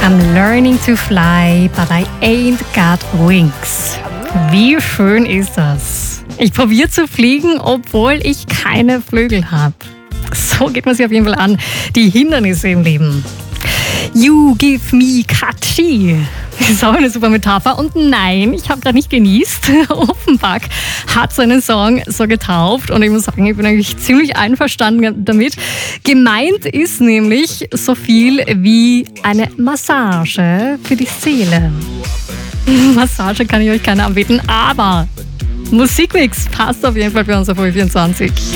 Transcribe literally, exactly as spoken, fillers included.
I'm learning to fly, but I ain't got wings. Wie schön ist das? Ich probiere zu fliegen, obwohl ich keine Flügel habe. So geht man sich auf jeden Fall an. Die Hindernisse im Leben. You give me Katschi. Das ist auch eine super Metapher. Und nein, ich habe gerade nicht genießt. Offenbach hat seinen Song so getauft. Und ich muss sagen, ich bin eigentlich ziemlich einverstanden damit. Gemeint ist nämlich so viel wie eine Massage für die Seele. Massage kann ich euch keine anbieten, aber Musikmix passt auf jeden Fall für uns auf U vierundzwanzig.